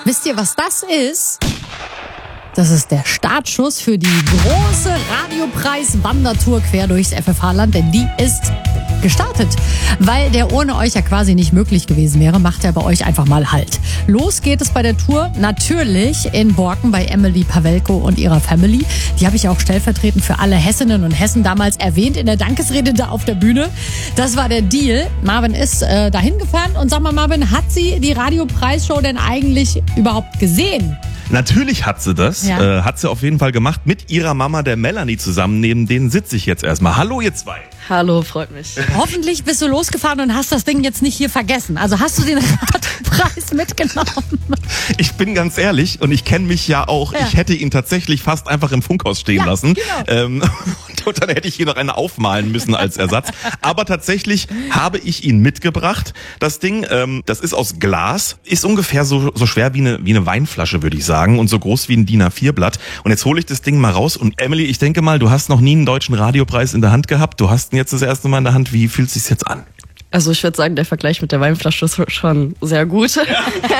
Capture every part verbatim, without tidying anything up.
Wisst ihr, was das ist? Das ist der Startschuss für die große Radiopreis-Wandertour quer durchs F F H-Land, denn die ist gestartet. Weil der ohne euch ja quasi nicht möglich gewesen wäre, macht er bei euch einfach mal Halt. Los geht es bei der Tour natürlich in Borken bei Emily Pavelko und ihrer Family. Die habe ich auch stellvertretend für alle Hessinnen und Hessen damals erwähnt in der Dankesrede da auf der Bühne. Das war der Deal. Marvin ist äh, dahin gefahren und sag mal, Marvin, hat sie die Radiopreisshow denn eigentlich überhaupt gesehen? Natürlich hat sie das, Ja. äh, hat sie auf jeden Fall gemacht, mit ihrer Mama, der Melanie, zusammen. Neben denen sitze ich jetzt erstmal. Hallo ihr zwei. Hallo, freut mich. Hoffentlich bist du losgefahren und hast das Ding jetzt nicht hier vergessen. Also hast du den Radiopreis mitgenommen? Ich bin ganz ehrlich und ich kenne mich ja auch. Ja. Ich hätte ihn tatsächlich fast einfach im Funkhaus stehen Ja, lassen. genau. Ähm, und dann hätte ich hier noch eine aufmalen müssen als Ersatz. Aber tatsächlich habe ich ihn mitgebracht. Das Ding, ähm, das ist aus Glas, ist ungefähr so, so schwer wie eine, wie eine Weinflasche, würde ich sagen, und so groß wie ein D I N A vier Blatt. Und jetzt hole ich das Ding mal raus. Und Emily, ich denke mal, du hast noch nie einen deutschen Radiopreis in der Hand gehabt. Du hast ihn jetzt das erste Mal in der Hand. Wie fühlt es sich jetzt an? Also ich würde sagen, der Vergleich mit der Weinflasche ist schon sehr gut. Ja.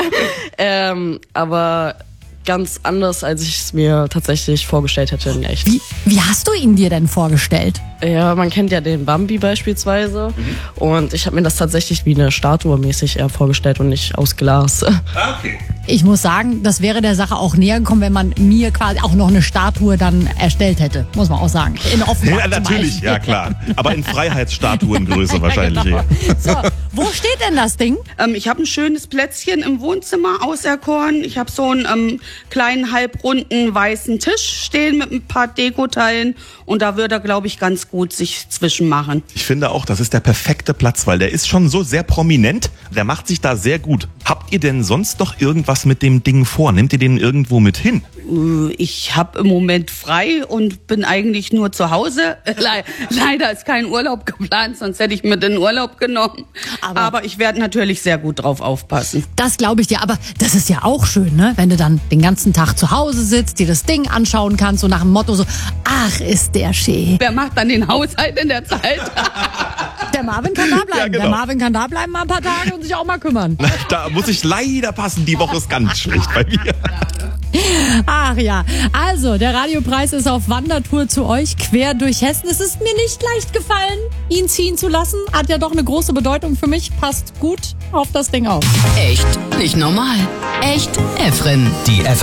ähm, aber ganz anders, als ich es mir tatsächlich vorgestellt hätte in echt. Wie, wie hast du ihn dir denn vorgestellt? Ja, man kennt ja den Bambi beispielsweise. Mhm. Und ich habe mir das tatsächlich wie eine Statue mäßig eher vorgestellt und nicht aus Glas. Okay. Ich muss sagen, das wäre der Sache auch näher gekommen, wenn man mir quasi auch noch eine Statue dann erstellt hätte. Muss man auch sagen. In Offenbach Ja, natürlich, zum Beispiel. ja klar. Aber in Freiheitsstatuengröße wahrscheinlich. Ja, Ja, genau. So, wo steht denn das Ding? Ähm, ich habe ein schönes Plätzchen im Wohnzimmer auserkoren. Ich habe so einen ähm, kleinen halbrunden weißen Tisch stehen mit ein paar Dekoteilen und da würde er, glaube ich, ganz gut sich zwischenmachen. Ich finde auch, das ist der perfekte Platz, weil der ist schon so sehr prominent. Der macht sich da sehr gut. Habt ihr denn sonst noch irgendwas mit dem Ding vor? Nehmt ihr den irgendwo mit hin? Äh, Ich habe im Moment frei und bin eigentlich nur zu Hause. Le Leider ist kein Urlaub geplant, sonst hätte ich mir den Urlaub genommen. Aber- Aber, ich werde natürlich sehr gut drauf aufpassen. Das glaube ich dir, aber das ist ja auch schön, ne? Wenn du dann den ganzen Tag zu Hause sitzt, dir das Ding anschauen kannst, so nach dem Motto so, ach, ist der schön. Wer macht dann den Haushalt in der Zeit? Der Marvin kann da bleiben. Ja, genau. Der Marvin kann da bleiben mal ein paar Tage und sich auch mal kümmern. Da muss ich leider passen. Die Woche ist ganz schlecht bei mir. Ach ja, also der Radiopreis ist auf Wandertour zu euch quer durch Hessen. Es ist mir nicht leicht gefallen, ihn ziehen zu lassen. Hat ja doch eine große Bedeutung für mich. Passt gut auf das Ding auf. Echt nicht normal. Echt Efren. Die F